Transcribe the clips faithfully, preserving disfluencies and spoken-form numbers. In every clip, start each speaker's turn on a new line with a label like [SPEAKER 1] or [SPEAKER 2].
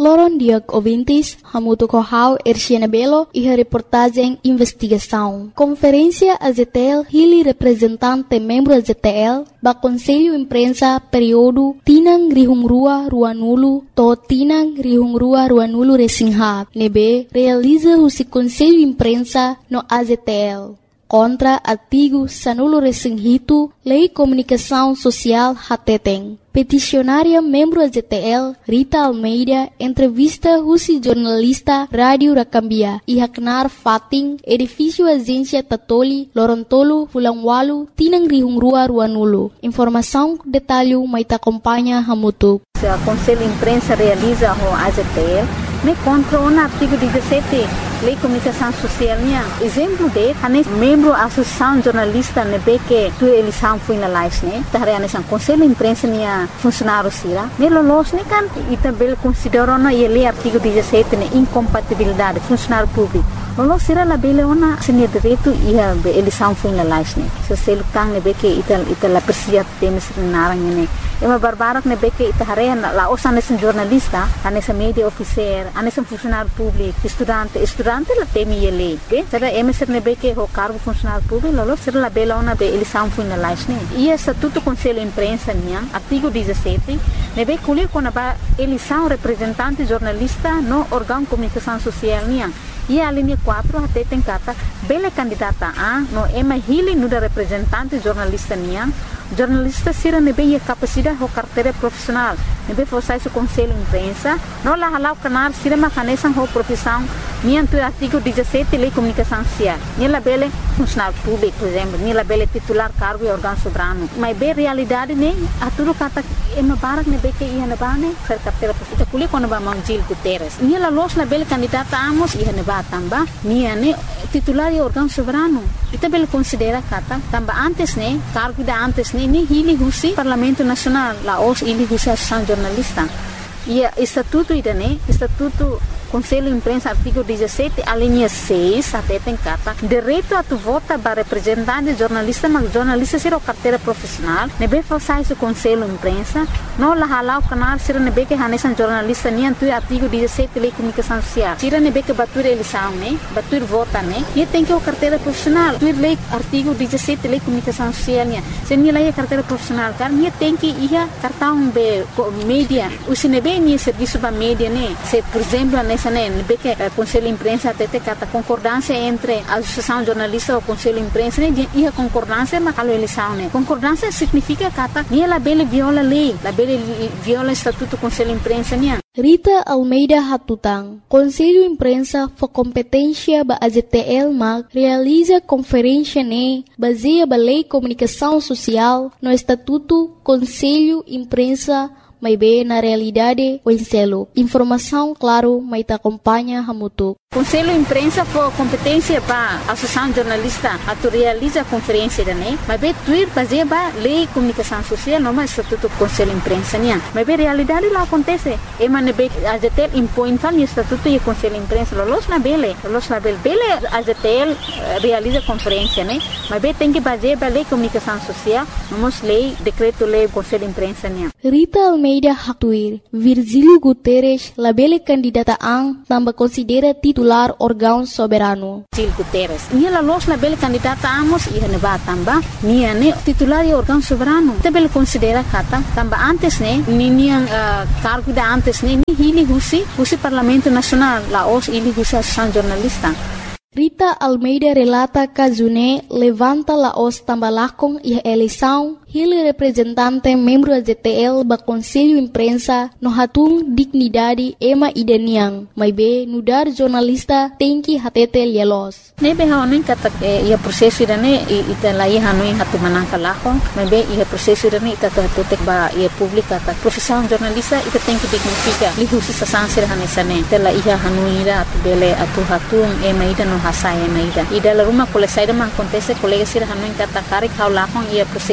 [SPEAKER 1] Loron Diag Ouvintes, Hamuto Kohau, Erciana Belo e a reportagem Investigação. Conferência A Z T L, Hili representante membro A Z T L, ba Conselho Imprensa período Tinang Rihungrua Ruanulu, to Tinang Rihungrua Ruanulu Resingha, nebe realiza o Conselho Imprensa no A Z T L. Contra artigo Sanulo Resinghito, Lei Comunicação Social Hateteng. Peticionária membro A Z T L, Rita Almeida, entrevista Husi jornalista Rádio Rakambia, e Haknar Fating, edifício Agência Tatoli, Lorontolo, Fulangwalu, Tinang Rihungrua Ruanulu. Informação, detalhe, mais acompanha Hamutuk.
[SPEAKER 2] O Conselho Imprensa realiza o A Z T L, me contra o artigo dezessete, Lei Comunicação Social, minha exemplo de, hanes membro da Associação Jornalista, ne que tu eleição foi na live, né? Tahre hanes Conselho Imprensa minha funcionário sira, me lolos ne kan, e também considerou na lei artigo dezessete ne incompatibilidade funcionário público. Lolos sira la bele ona senia direito e a eleição foi na live, né? Se você lutang ne que ital ital la persia temes narang ne. É uma barbarak ne que itahare la os hanes jornalista, hanes media officer, hanes funcionário público, estudante, estudante la temi ele, que será emeser ne que o cargo funcionário público, lolos sira la bele ona be eleição foi na live, né? E estatuto Conselho Imprensa minha, artigo dezessete, ne be colher quando a eleição representante jornalista no órgão de comunicação social minha. E a linha quatro até tem cata bela candidata a no ema hili no da representante jornalista minha jornalista sira nebe a capacidade ou carteira profissional nebe forçar o Conselho Imprensa não lá halau canar sira macanesan ou profissão minha do artigo dezessete Lei Comunicação Social nela bela funcionário público por exemplo nela bela titular cargo e órgão soberano mas bem realidade né a tudo cata ema barak nebe que ia na bane ser carteira profissional kuli quando ba Mangil Guterres nela los na bela candidata amos ia na tamba nia ne titular e órgão soberano e também considera kata tamba antes ne cargo da antes ne ni hili husi Parlamento Nacional la os hili husi Associação Jornalista e estatuto ida ne estatuto Conselho Imprensa artigo dezessete a linha seis até tem cata direito a tu vota para representante jornalista mas jornalista ser o carteira profissional nebe forçar o Conselho Imprensa não la halau canal ser nebe que hanesan jornalista nem tu artigo dezessete Lei Comunicação Social ser nebe que batur eleição né batur vota né e tem que o carteira profissional tu lei artigo dezessete Lei Comunicação Social né se nem lei carteira profissional car nem tem que ia cartão be mídia o se nebe nem serviço para mídia né se por exemplo nessa né que o Conselho Imprensa até tem a concordância entre a Associação Jornalista e o Conselho Imprensa né e a concordância mas a eleição né concordância significa que nem ela bela viola a lei la bela viola o estatuto do Conselho Imprensa né
[SPEAKER 1] Rita Almeida Hatutang, Conselho Imprensa for competência ba A Z T L mag realiza conferência ne baseia ba Lei Comunicação Social no Estatuto Conselho Imprensa mas bem na realidade o enselo. Informação, claro, mas te acompanha Hamutuk.
[SPEAKER 2] Conselho Imprensa for competência para a Associação Jornalista a tu realiza a conferência da né mas bem tuir fazer ba Lei Comunicação Social não mais Estatuto Conselho Imprensa né mas bem realidade lá acontece e mas bem A Z T L impõe tal Estatuto e Conselho Imprensa los na bele los na bele bele A Z T L realiza conferência né mas bem tem que fazer ba Lei Comunicação Social vamos lei decreto lei Conselho Imprensa né
[SPEAKER 1] Rita Almeida Haktuir Virgílio Guterres la bele candidata ang tambah considera titular órgão soberano.
[SPEAKER 2] Virgílio Guterres. Nia la los la bele candidata amos e ne ba tamba nia ne titular e órgão soberano. Também considera kata tamba antes ne ni nia uh, cargo da antes ne ni hili husi husi Parlamento Nacional la os hili husi Associação Jornalista.
[SPEAKER 1] Rita Almeida relata que June levanta la os tambalakong e a eleição Hili representante membro da Z T L ba Conselho Imprensa no hatung dignidade ema ideniang mai be nudar jornalista tem que hatete lielos
[SPEAKER 2] nebe haonin kata ia prosesso irane ita lai hanui hatu manangka lako mai be ia prosesso irane ita tutek ba ia publika ta profissão jornalista ita tem que dignifica li husi sasansir hanesane tela ia hanui ira atu bele atu hatung ema ida no hasai ema ida ida la ruma kole saida man acontece colega sir hanui kata kari kau lakong ia prosesso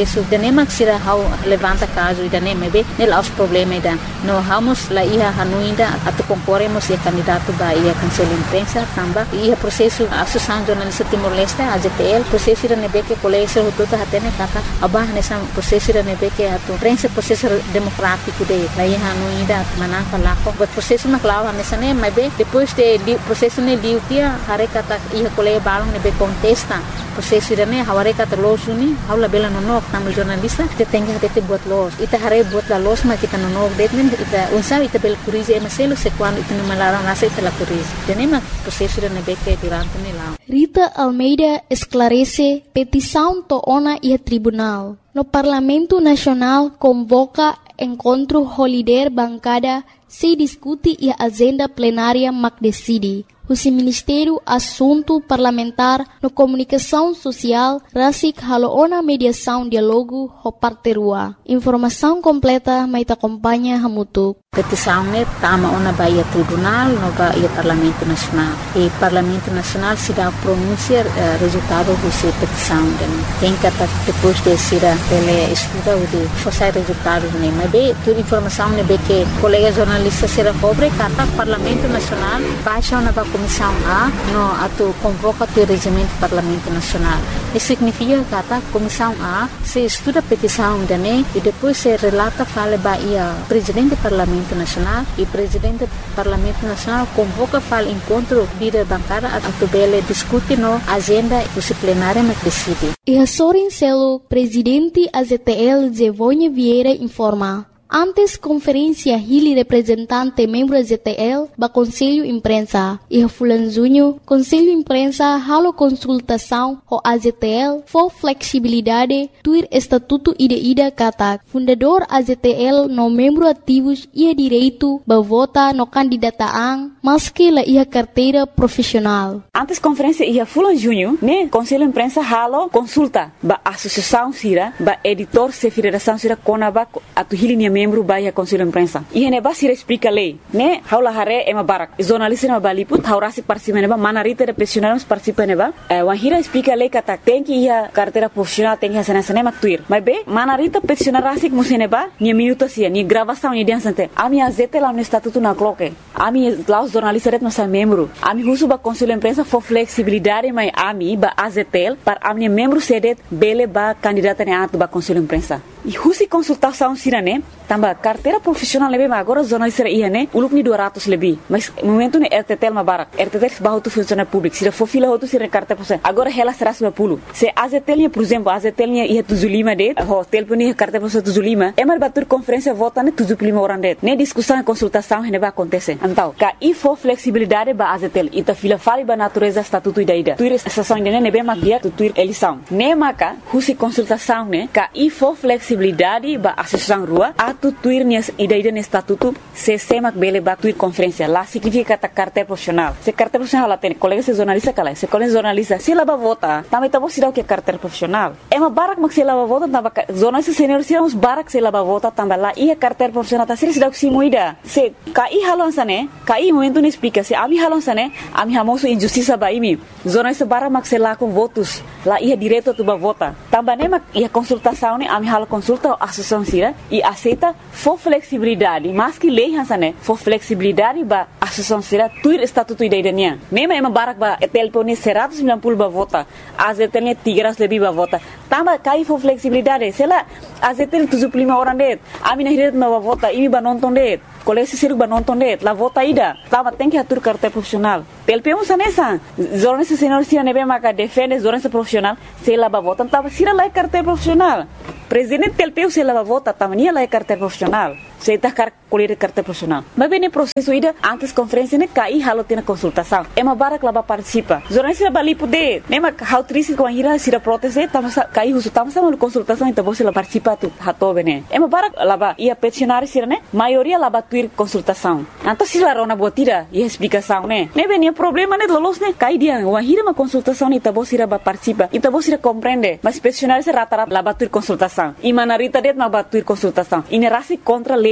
[SPEAKER 2] nem sira how levanta caso ida nem mebe nel aos problema ida no vamos la ia hanuinda atu concorremos e candidato ba ia cancela imprensa tamba ia processo associação jornalista Timor-Leste a J T L processo ida nebe que colégio tudo hatene kata abah nessa processo ida nebe que atu prensa processo democrático de la ia hanuinda manaka lako but processo na clava nessa nem mebe depois de processo ne liu tia hare kata ia colégio balong nebe contesta processo ida ne haware kata losuni haula bela nonok tamu jornalista te tenga te buat los ita hare buat la los ma kita nonok detmen ita unsa ita bel curize emaselo se quando ita no malaram nasa ita la curize tenema processo ida nebe que durante ne la
[SPEAKER 1] Rita Almeida esclarece petição to ona e tribunal. No Parlamento Nacional convoca encontro holiday bancada se discute e a agenda plenária mac decide. O Ministério Assunto Parlamentar no Comunicação Social rasik haloona mediação diálogo ho parterua. Informação completa mai ta acompanha hamutuk.
[SPEAKER 2] Petição ne tama ona baia tribunal no baia Parlamento Nacional. E Parlamento Nacional se dá pronunciar uh, resultado dessa petição. Tem que depois de ser ele estuda o de forçar resultado ne. Mas bem, toda informação ne be que colega jornalista será pobre kata Parlamento Nacional baixa ona ba Comissão A no atu convoca o regimento do Parlamento Nacional. Isso significa que a Comissão A se estuda a petição de ne e depois se relata fala baia presidente do Parlamento Nacional e presidente do Parlamento Nacional convoca fala encontro líder bancária a tubele discute no agenda disciplinária na decide.
[SPEAKER 1] E a Sorin Celo, presidente A Z T L Zevonha Vieira informa. Antes conferência Hili representante membro da Z T L ba Conselho Imprensa e a Fulanzunho Conselho Imprensa halo consultação ho A Z T L for flexibilidade tuir estatuto ida ida kata fundador A Z T L no membro ativos ia direito ba vota no candidataan maski la ia carteira profissional.
[SPEAKER 3] Antes conferência ia Fulanzunho né Conselho Imprensa halo consulta ba associação sira ba editor se federação sira konaba atu Hili membro baia Conselho Imprensa. E ne ba sira explica lei, né? Haula hare ema barak. Jornalista na baliput haurasi participa neba manarita de profissionais participa neba. Wan hira explica lei kata tem que ia carteira profissional tem que ia sana sana tuir. Mas be manarita profissional rasik museneba ni minuto sia ni gravação ni diansante. Ami azete lá no estatuto na cloque. Ami lá os jornalistas no sa membro. Ami husu ba Conselho Imprensa for flexibilidade mai ami ba A Z T L para ami membro sedet bele ba candidata ne atu ba Conselho Imprensa. E husi consultação sira né? Tamba carteira profissional lebih agora jornalista ia né? Uluk ni dua ratus lebih. Mas momento ne R T T L ma barak. R T T L bahu tu funcionário público. Sira for fila hotu sira carteira profissional. Agora ela será sua pulo. Se A Z T L por exemplo, A Z T L ia tujuh puluh lima det. Ho telefon ia carteira profissional tujuh puluh lima. Emar batur conferência vota ne tujuh puluh lima orang det. Ne discussão e consultação ne ba acontece. Então, ka i for flexibilidade ba A Z T L. Ita fila fali ba natureza estatuto ida ida. Tuir estação ne ne be magia tu tuir eleição. Ne maka husi consultação ne ka i for flexibilidade ba associação rua atu tuir nias ida ida ne estatuto se semak bele ba tuir conferência lá significa kata carteira profissional se carteira profissional lá tem colega se jornalista kala se colega jornalista se lá ba vota também tá você dá o que carteira profissional é uma barak mak se lá ba vota tamba jornalista senior se uns barak se lá ba vota tamba lá ia carteira profissional tá se dá o que moida se kai halon sane kai momento ne explica se ami halon sane ami hamoso injustiça ba imi jornalista barak mak se lá com votos lá ia direto tu ba vota tamba ne mak ia consultação ne ami halo consulta associação sira e aceita for flexibilidade mas que lei hansane for flexibilidade ba associação sira tuir estatuto ida idania mema ema barak ba telpone seratus sembilan puluh ba vota A Z T L tiga ratus lebih ba vota tamba kai for flexibilidade sela A Z T L tujuh puluh lima orang det ami nahiret ba vota imi ba nonton det kolesi siru ba nonton det la vota ida tamba tem que atur carteira profissional telpemos sanesa jornalista senior sira nebe maka defende jornalista profissional sela ba vota tamba sira la carteira profissional presidente telpeu se lava vota tamania la carteira profissional se tá car colher carteira profissional mas bem processo ida antes conferência ne cai halo tina consultação é uma barak laba participa jornalista bali poder nema how triste com a ira sira proteste tama cai uso tama sama consultação então você la participa tu hato bene é uma barak laba ia peticionário sira ne maioria laba tuir consultação então se la rona botira e explicação ne ne bem problema ne lolos ne cai dia uma ira uma consultação ne tabo sira ba participa e tabo sira compreende mas peticionário se rata rata laba tuir consultação e manarita det ma batuir consultação e nerasi contra lei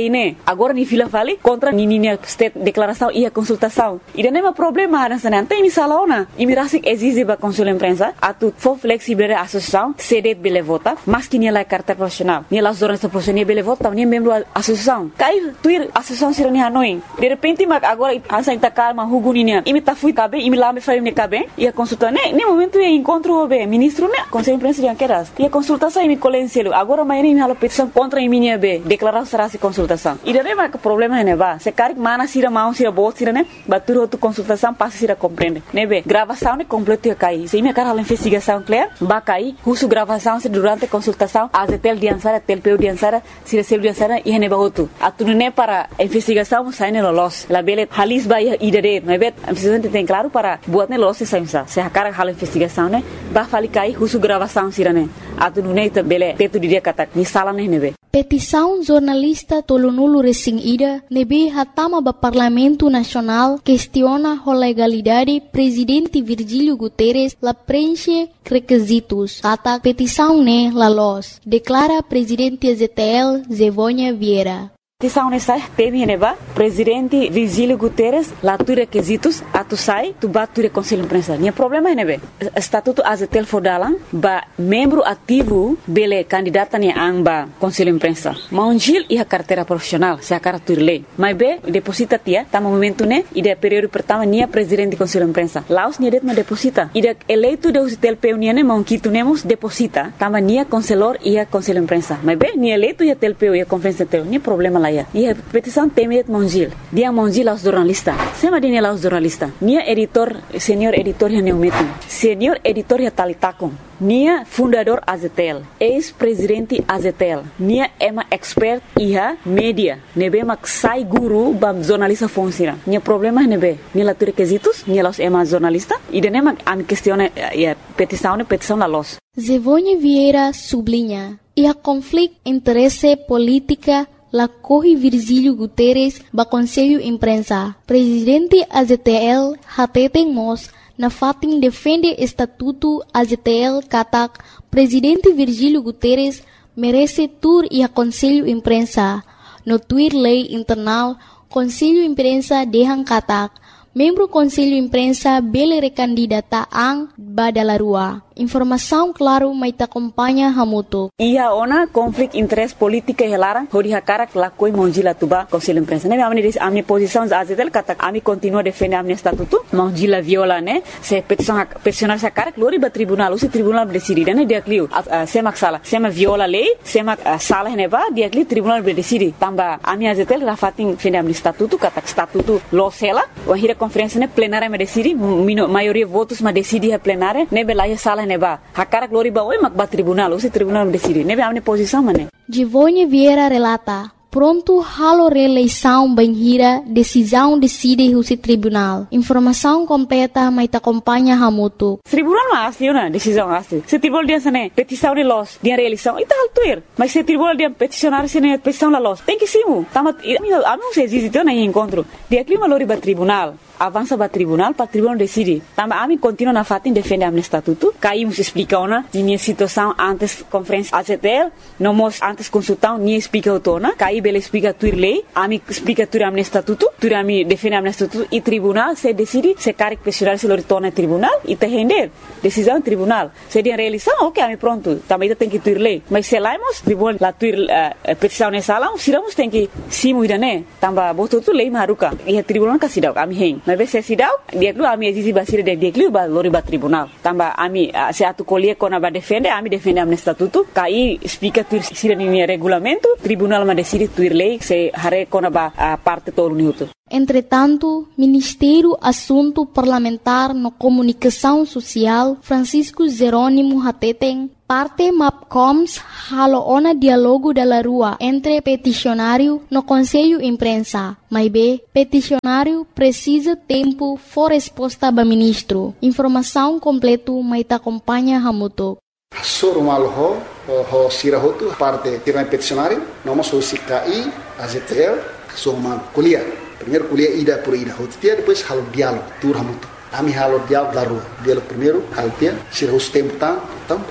[SPEAKER 3] lei, né? Agora ni fila vale contra ni ni state declaração e a consultação. E não é problema nessa não tem misala ona. E me rasik exige ba consul imprensa atu for flexible a associação cede bele vota, mas que ni la carta profissional. Ni la jornalista profissional bele vota, ni membro associação. Cai tuir associação sira ni Hanoi. De repente mag agora ansa ita calma huguninia. E me ta fui cabe, e me lá me faria ne cabe. E a consulta né, nem momento é encontro o be ministro né, conselho imprensa de anqueras. E a consultação e me colencielo. Agora amanhã me hala petição contra a minha be, declarar será se consultação. E daí mas o problema é né ba, se caric mana sira mão sira bot sira né, batur outra consultação passa sira compreende. Né be, gravação né completo ia cair. Se me cara hala investigação clear, ba cair, russo gravação se durante a consultação, a tel diansara, tel peu diansara, sira sel diansara e ne ba outro. Atu né para a investigação sai ne lolos. La bele halis ba ia idade, mas bet, a investigação tem claro para buat ne lolos sai sa. Se a cara hala investigação né, ba fali cair russo gravação sira né. Atu né ita bele teto di dia kata ni sala ne nebe.
[SPEAKER 1] Petição jornalista Tolonulu Recém Ida nebe hatama ba Parlamento Nacional questiona a legalidade presidente Virgílio Guterres la preenche requisitos. Ata petição ne la los. Declara presidente Z T L Zevônia Vieira.
[SPEAKER 3] Petição nessa teme neba presidente Virgílio Guterres lá tu requisitos atu sai tu batu conselho imprensa. Nia problema é nebe estatuto azetel fodalan ba membro ativo bele candidata ni amba conselho imprensa. Maunjil e a carteira profissional se a cara tu lei. Mas be deposita tia tá momento né e de período pertama nia presidente conselho imprensa. Laos nia det ma deposita. E de eleito de azetel peunia ne maunquito nemos deposita tama nia conselor e a conselho imprensa. Mas be nia eleito e a tel peu e a conferência teu nia problema lá. E a petição temet Monjil. Dia Monjil aos jornalistas. Sema dia aos jornalistas. Nia editor, senior editor ya neumetin. Senior editor ya talitakon. Nia fundador Azetel. Ex-presidente Azetel. Nia ema expert iha media. Nebe mak sai guru bam jornalista funciona. Nia problema nebe. Nia la requisitos. Nia los ema jornalista. E dene mak am questione ya petição ne petição la los.
[SPEAKER 1] Zevônia Vieira sublinha. E a conflito interesse política la corre Virgílio Guterres ba Conselho Imprensa. Presidente A Z T L hateten mos na fatin defende estatuto A Z T L katak Presidente Virgílio Guterres merece tur e a Conselho Imprensa. No tuir lei internal Conselho Imprensa dehan katak membro Conselho Imprensa bele recandidata ang badalarua. Informação claro mai ta acompanha hamuto.
[SPEAKER 3] Ia ona conflito interesse política helarang hori hakara lakoi monjila tuba Conselho Imprensa. Ne amni dis amni posição azetel kata ami continua defender amni estatuto monjila viola ne se petição peticionar sa cara glori ba tribunal usi tribunal decide ne dia clio semak sala sema viola lei semak sala ne ba dia clio tribunal decide tamba ami azetel rafatin defender amni estatuto kata estatuto losela o hira conferência ne plenária me decide maioria votos ma decide a plenária ne belaia sala neba hakara glori ba oi mak ba tribunal usi tribunal decide nebe amne posição mane.
[SPEAKER 1] Zevônia Vieira relata pronto halo reeleição banhira decisão decide usi tribunal. Informação completa mai ta acompanha hamuto.
[SPEAKER 3] Tribunal ma asli na decisão asli. Se tribunal dia sane petição de los dia reeleição ita altuir. Mas se tribunal dia peticionar sene petição la los. Tem que simu. Tamat ami se existe na encontro. Dia clima lori ba tribunal. Avança para tribunal, para tribunal decide. Também a mim continua na fatin defender a estatuto. Caímos explica ona, minha situação antes conferência A Z T L, não mos antes consultão, nem explica o tona. Caí bela explica tudo lei, a mim explica tudo a estatuto, tudo a mim defende a estatuto e tribunal se decide se quer questionar se ele torna tribunal e te render decisão tribunal. Se de realização, ok, a mim pronto. Também tem que tudo lei. Mas se laimos tribunal lá tudo petição nessa sala, se damos tem que simu ida né. Também botou tudo lei maruca e a tribunal que se dá, a mim rei. Mas se sidau dia klu ami exisi basir de dia klu ba lori ba tribunal tamba ami se atu colher kona ba defende ami defende am estatuto kai explica tu sira ni regulamento tribunal ma decide tu lei se hare kona ba parte todo minuto.
[SPEAKER 1] Entretanto, Ministério Assunto Parlamentar no Comunicação Social Francisco Jerônimo Hateten parte MAPCOMS halo ona diálogo da rua entre peticionário no Conselho Imprensa. Mas B, peticionário precisa tempo for resposta ba ministro. Informação completo mai ta acompanha hamuto.
[SPEAKER 4] Soro malho ho sirahotu parte tirna peticionário, nome so C K I, A Z T L, so man kuliah. Primeiro kuliah ida por ida hotia, depois halo diálogo, tur hamuto. Ami halo diálogo da rua. Diálogo primeiro, halo tia, sira os tempo tá, então pronto.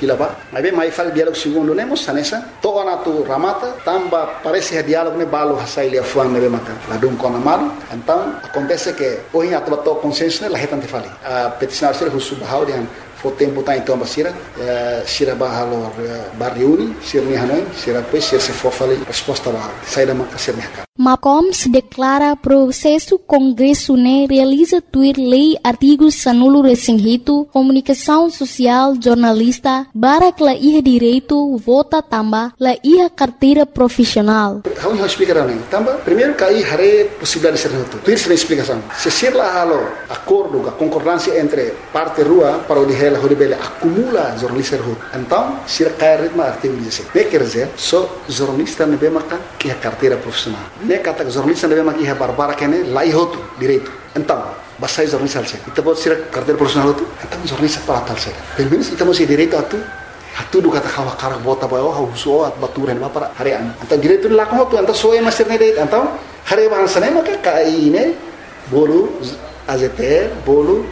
[SPEAKER 4] fila ba. Mas bem, mais fala diálogo segundo nemos, sanessa. Toa na tu ramata, tamba parece que diálogo ne balo hasai lia fuan nebe maka. Ladum kona malu. Então, acontece que hoje a tua consciência la retante fali. A peticionar ser husu bahau dian fo tempo tá então basira, sira bahalo barriuni, sira ni hanoi, sira pois sira se for fali resposta lá. Sai da maka sira mercado.
[SPEAKER 1] Macoms declara processo Congresso ne realiza tuir lei artigos sanulo resinghito, comunicação social, jornalista, barak la iha direito, vota tamba, la iha carteira profissional.
[SPEAKER 4] How you explicar não? Tamba, primeiro cai hare possibilidade de ser noto. Tuir sem explicação. Se ser lá halo acordo, a concordância entre parte rua para o de ela horibele acumula jornalista rua. Então, se cai ritmo artigo dezessete. Ne quer dizer, só jornalista ne bemaka iha carteira profissional. Ne kata jornalista ne bemaka iha barbara kene la ihoto direito. Então, basta jornalista alse. Ita pode ser carteira profissional tu. Então jornalista para tal se. Pelo menos ita mesti direito atu. Atu do kata kawa karak bota ba oh huso at baturan ba para harian. Então direito la ko tu então so é master ne direito. Então hari bahasa ne maka kai ne bolu A Z T L bolu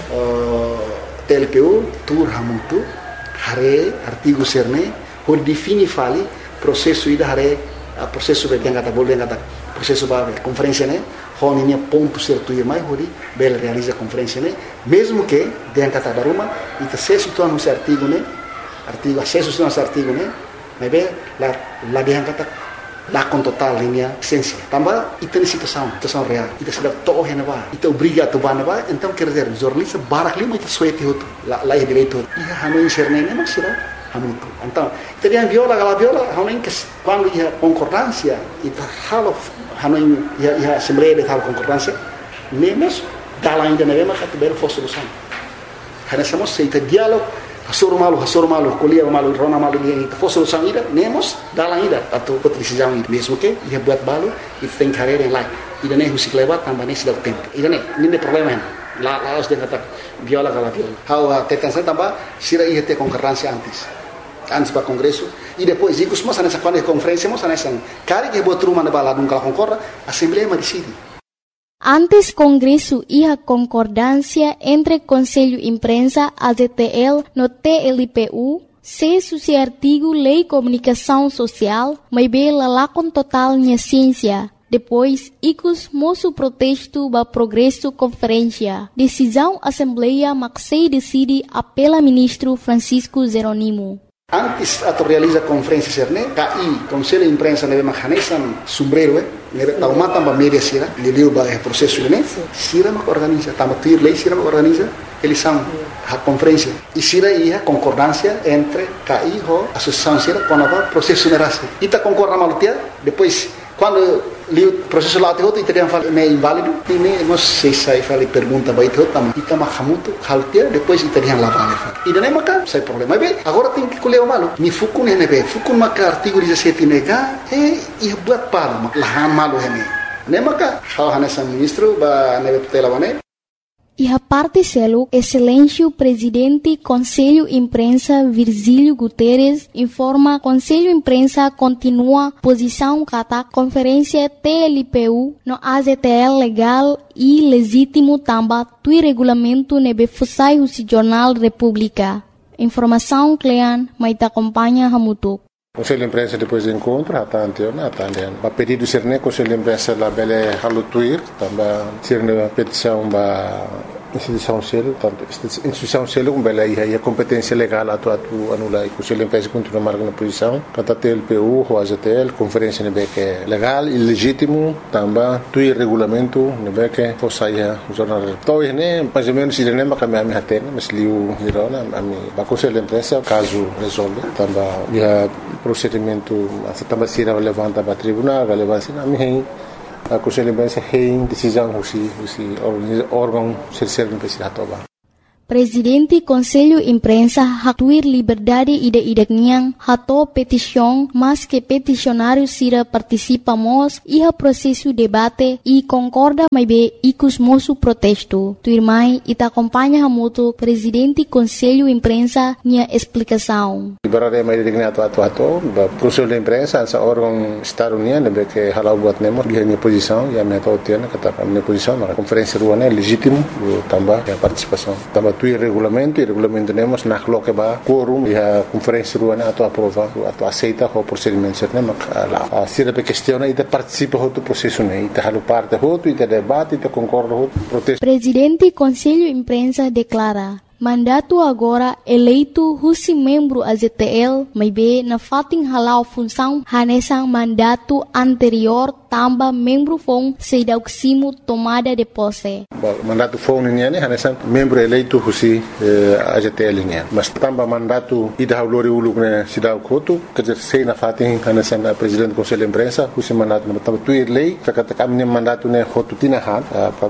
[SPEAKER 4] T L P U tur hamutu hare artigo serne ho defini fali processo ida hare processo be kata bolu kata processo ba conferência ne hon ini ponto certo e mais hori bel realiza conferência ne mesmo que den kata daruma ita se situam no artigo ne artigo acesso no artigo ne mas bem la la den kata la com total linha essência tamba ita situação situação real ita sedap to hena ba ita obriga to ba ba então quer dizer jornalista barak lima ita suete hoto la la direito ia hanu inserne ne mas será hamutu então ita dia viola gala viola hanu que quando ia concordância ita halo hanu ia ia assembleia de tal concordância nemos dala ainda ne ma kat ber fo solução hana somos seita diálogo Hasur malu, hasur malu, kuliah malu, rona malu dia itu. Fosil solução ida, nemos dalam ida atau decisão ida. Mesmo que ia buat balu, itu tem carreira yang lain. Ida nih musik lewat tambah nih sudah tempo. Ida nih, ini problema kan. La la harus dia kata viola kalau viola. How tekan saya tambah sira ia te konkurrensi antes. Antes para congresso e depois ikus mas nessa quando conferência mas nessa cari que buat rumah na bala nunca concorda, assembleia decide.
[SPEAKER 1] Antes Congresso iha concordância entre Conselho Imprensa, A Z T L, no T L P U, se suci artigo Lei Comunicação Social, mas bela lá com total minha ciência. Depois, icus moço protesto ba progresso conferência. Decisão Assembleia Maxei decide apela ministro Francisco Zeronimo.
[SPEAKER 4] Antes atau realiza conferência serne, K I, Conselho de Imprensa nebe mahanesan sombrero, eh, nebe tauma tamba media sira, liliu ba eh processo ne, sira mak organiza, tamba tuir lei sira mak organiza, eles são a conferência. E sira ia concordância entre K I ho associação sira com a processo nerase. Ita concorda malutia, depois quando o processo lá tem italiano fala é inválido e nem não sei se fala pergunta vai ter também ita mahamuto haltia depois italiano lá vale e daí maca sai problema bem agora tem que colher o malo ni fukun ne be fukun maca artigo dezessete nega e e buat pala lahan malo hene ne maca how hanesa ministro ba nebe tutela bane.
[SPEAKER 1] E a parte selo, excelêncio presidente Conselho Imprensa Virgílio Guterres informa Conselho Imprensa continua posição kata conferência T L P U no A Z T L legal e legítimo tamba tui regulamento nebe fusai o Jornal República. Informação Clean, mas acompanha Hamutuk.
[SPEAKER 5] Conselho de Imprensa depois do encontro, até anteontem, até anteontem. A pedido de Serne, Conselho de Imprensa lá bele halutuir, também Serne a petição da instituição selo, tanto instituição selo como bele aí a competência legal atu atu anula e Conselho de Imprensa continua marcando posição, kata T L P U, o A Z T L, conferência nebe que é legal e legítimo, também tuir regulamento nebe que fosse aí o jornal. Então, né, mais ou menos se não é kami ami hatena, mas liu hirona ami ba Conselho de Imprensa caso resolve, também já procedimento também se levanta para tribunal, relevância na minha a Conselho de Imprensa tem decisão se se órgão terceiro não precisa tomar.
[SPEAKER 1] Presidente Conselho Imprensa hatuir liberdade ida idakniang hato petição, mas que peticionário sira participamos iha processo debate e concorda mais be ikus moço protesto. Tuirmai ita acompanha hamuto Presidente Conselho Imprensa nia explicação.
[SPEAKER 5] Liberdade mais idakniang ato ato ato, Conselho de Imprensa essa órgão estado-união deve que halau buat nemo dia minha posição, ia minha tau tiana kata minha posição na conferência ruana legítimo também a participação também tuir regulamento, e regulamento temos na coloca ba quórum e a conferência ruana ato aprova, ato aceita o procedimento certo, mas lá se a questiona e participa do processo né, e tá parte outro e tá debate e tá concorda outro protesto.
[SPEAKER 1] Presidente Conselho Imprensa declara mandato agora eleito husi membro A Z T L, mas be na fating halau função hanesang mandato anterior tamba membro fong sedauksimo tomada de posse.
[SPEAKER 5] Mandato fong niya ni hanesang membro eleito husi A Z T L niya. Mas tamba mandato ida haulori uluk ne sidaw koto kerja sei na fating hanesang presidente Conselho Imprensa husi mandato na tamba tuir lei takata kami mandato ne hotu tinahan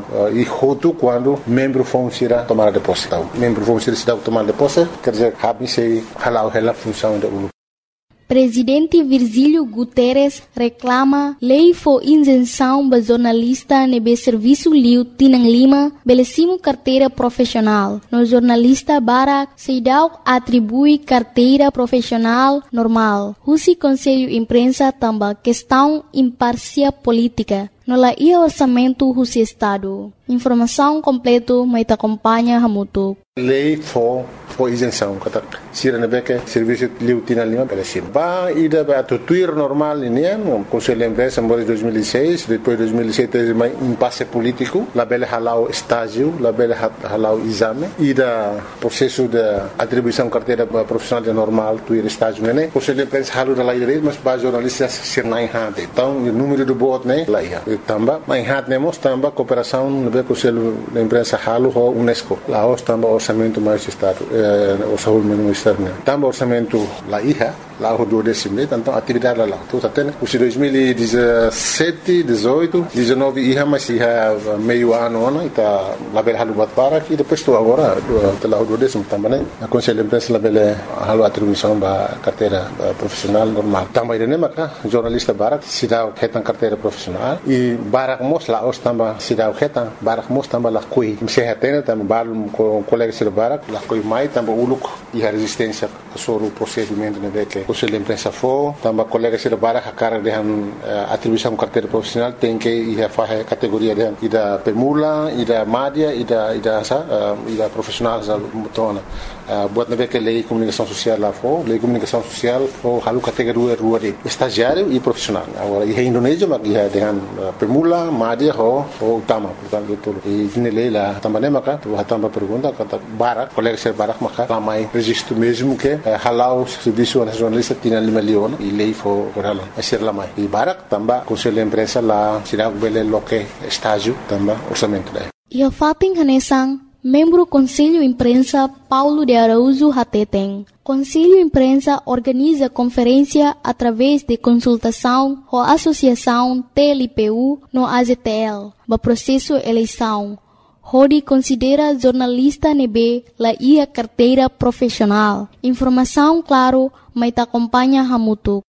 [SPEAKER 5] e hotu quando membro fong sira tomada de posse. Vamos ser cidade tomar de posse, quer dizer, cabe se halau ela função da U L U.
[SPEAKER 1] Presidente Virgílio Guterres reclama lei for isenção ba jornalista nebe serviço liu tinang lima belesimo carteira profissional. No jornalista Barak Seidau atribui carteira profissional normal. Husi Conselho Imprensa tamba questão imparcial política. No la ia orçamento husi Estado. Informação completo mai te acompanha Hamutu.
[SPEAKER 5] Lei for for isenção kata sira nebeke serviço liu tina lima belesim ba ida ba to tuir normal ini no Conselho Imprensa em dois mil e seis depois dois mil e sete mai impasse político la bele halau estágio la bele halau exame ida processo de atribuição carteira profissional de normal tuir estágio né Conselho Imprensa halu da lei mas ba jornalistas sirnai hade então o número do bot né lá ia tamba mai hat nemos tamba cooperação no Conselho da Imprensa halu ho UNESCO lá os tamba orçamento mais estado o saúde ministério né tamba orçamento lá ia lá o do décimo então atividade lá tudo até né os dois mil e dezessete, dezoito, dezenove ia mas ia meio ano né tá lá bela halu bat para que depois tu agora lá o do décimo tamba né a Conselho Imprensa lá bela halu atribuição ba carteira profissional normal tamba ide né maka jornalista barak sidau hetan carteira profissional e barak mos lá os tamba sidau hetan barak mos tamba lá kui se hetena tamba balum com colega sir barak lá kui mai tamba uluk e a resistência sobre o procedimento né que o Conselho Imprensa for tamba colega sir barak a cara de atribuição carteira profissional tem que ir a fazer categoria de ida pemula ida madia ida ida sa ida profissional za mutona buat nabe que lei comunicação social lá for lei comunicação social for halu categoria rua de estagiário e profissional agora e Indonésia mas ia dengan pemula madia ho ho utama portanto tudo e ini lei lá também maka tu tamba pergunta kata barak colega ser barak maka ramai registro mesmo que halau serviço nacionalista tinha lima leon e lei for halau ser lá mai e barak tamba Conselho Imprensa lá sirag bele loke estágio tamba orçamento daí
[SPEAKER 1] ia fating hanesang membro Conselho Imprensa Paulo de Araújo Hateteng. Conselho Imprensa organiza conferência através de consultação com a Associação T L P U no A Z T L, no processo eleição. Rodi considera jornalista nebe la ia carteira profissional. Informação claro, mas te acompanha Hamutu.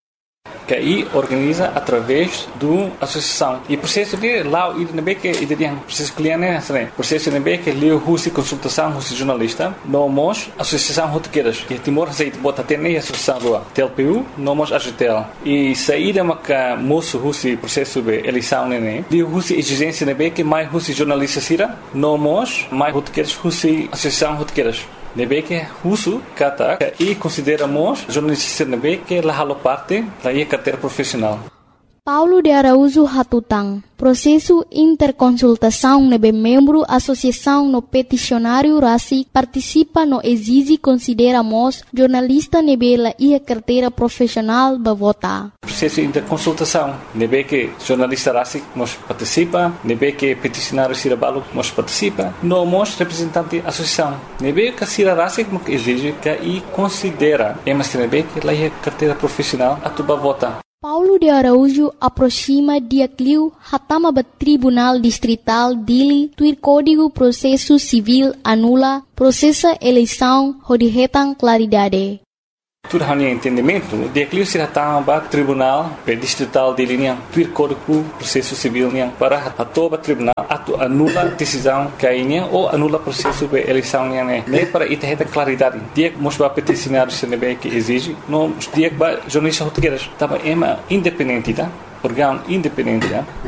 [SPEAKER 6] Que aí organiza através do associação e processo de lá o idnb que idem processo cliente né processo idnb que leu husi consultação husi jornalista nomos associação rotequeiras que Timor Receita bota até nem associação rua T L P U nomos A G T L e saída maca moço husi processo de eleição né leu husi exigência idnb que mais husi jornalista sira nomos mais rotequeiras husi associação rotequeiras nebe que uso kata e consideramos jornalista nebe que la halo parte la ia carteira profissional.
[SPEAKER 1] Paulo de Araújo Hatutang. Processo interconsultação nebe membro associação no peticionário Rasi participa no exige consideramos jornalista nebe la ia carteira profissional ba vota.
[SPEAKER 6] Processo interconsultação nebe que jornalista Rasi nos participa, nebe que peticionário Sirabalo nos participa, no mos representante associação. Nebe que Sira Rasi nos exige que e considera, mas nebe que la ia carteira profissional atuba vota.
[SPEAKER 1] Paulo de Araújo aproxima dia cliu hatama ba Tribunal Distrital Dili tuir Código Processo Civil anula processa eleição hodihetang claridade.
[SPEAKER 6] Tudo hanya entendimento, dia cliu se hatama ba Tribunal Distrital Dili niang tuir Código Processo Civil niang para atoba tribunal atu anula decisão kainya ou anula processo de eleição niang ne para ita claridade. Dia mos ba peticionário se nebe que exige, no dia ba jornalista rotequeiras tava ema independente, tá? Órgão independente, tá?